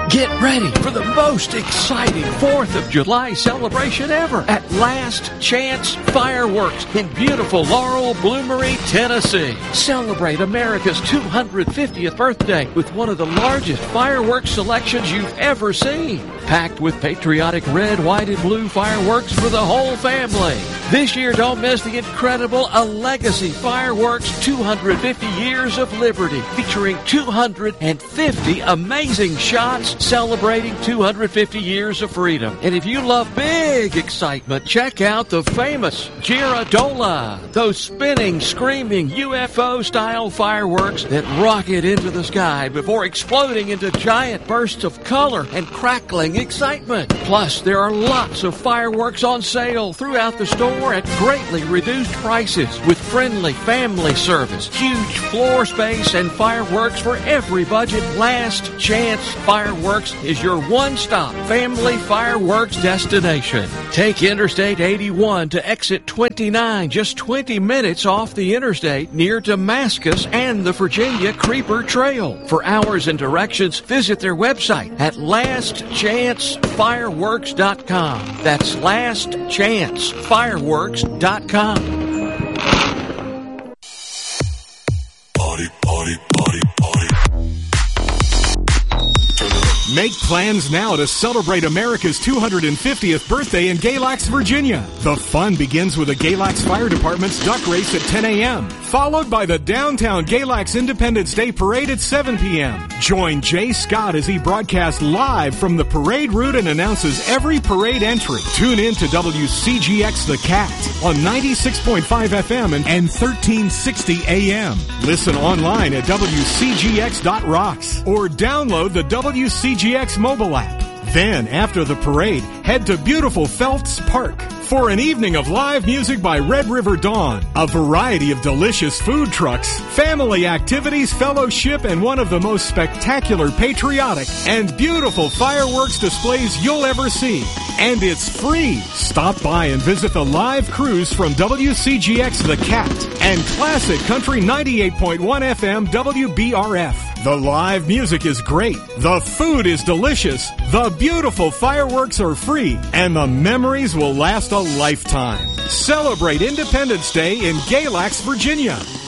Get ready for the most exciting 4th of July celebration ever at Last Chance Fireworks in beautiful Laurel Bloomery, Tennessee. Celebrate America's 250th birthday with one of the largest fireworks selections you've ever seen. Packed with patriotic red, white, and blue fireworks for the whole family. This year, don't miss the incredible A Legacy Fireworks 250 Years of Liberty, featuring 250 amazing shots celebrating 250 years of freedom. And if you love big excitement, check out the famous Girandola, those spinning, screaming UFO-style fireworks that rocket into the sky before exploding into giant bursts of color and crackling excitement. Plus, there are lots of fireworks on sale throughout the store at greatly reduced prices with friendly family service, huge floor space, and fireworks for every budget. Last Chance Fireworks is your one-stop family fireworks destination. Take Interstate 81 to exit 29, just 20 minutes off the interstate near Damascus and the Virginia Creeper Trail. For hours and directions, visit their website at lastchancefireworks.com. That's lastchancefireworks.com. Party, party, party, party. Make plans now to celebrate America's 250th birthday in Galax, Virginia. The fun begins with the Galax Fire Department's duck race at 10 a.m., followed by the downtown Galax Independence Day Parade at 7 p.m. Join Jay Scott as he broadcasts live from the parade route and announces every parade entry. Tune in to WCGX The Cat on 96.5 FM and 1360 AM. Listen online at WCGX.rocks or download the WCGX mobile app. Then, after the parade, head to beautiful Phelps Park for an evening of live music by Red River Dawn, a variety of delicious food trucks, family activities, fellowship, and one of the most spectacular, patriotic, and beautiful fireworks displays you'll ever see. And it's free. Stop by and visit the live crews from WCGX The Cat and Classic Country 98.1 FM WBRF. The live music is great, the food is delicious, the beautiful fireworks are free, and the memories will last a lifetime. Celebrate Independence Day in Galax, Virginia.